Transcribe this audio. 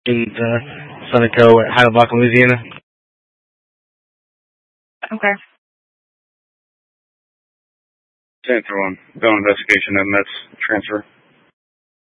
in Sunoco at Highland Block, Louisiana. Okay. 10-1. Go investigation of Mets transfer.